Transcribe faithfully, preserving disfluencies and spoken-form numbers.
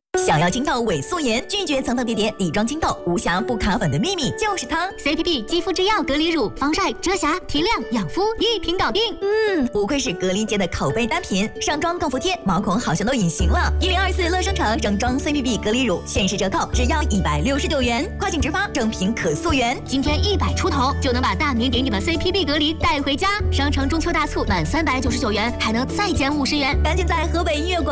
想要清透伪素颜，拒绝层层叠叠底妆清透，无瑕不卡粉的秘密就是它 ！C P B 肌肤之钥隔离乳，防晒、遮瑕、提亮、养肤，一瓶搞定。 嗯，不愧是隔离界的口碑单品，上妆更服帖，毛孔好像都隐形了。一零二四乐生城整装 C P B 隔离乳限时折扣，只要一百六十九元，快请直发，正品可溯源。 今天一百出头就能把大名鼎鼎的 C P B 隔离带回家。商城中秋大促满三百九十九元，还能再减五十元， 赶紧在河北音乐馆。